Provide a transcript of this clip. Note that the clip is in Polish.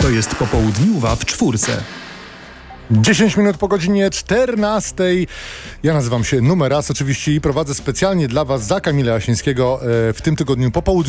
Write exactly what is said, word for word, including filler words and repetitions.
To jest popołudniuwa w czwórce. dziesięć minut po godzinie czternastej. Ja nazywam się Numeras oczywiście i prowadzę specjalnie dla Was za Kamila Jasińskiego w tym tygodniu popołudniu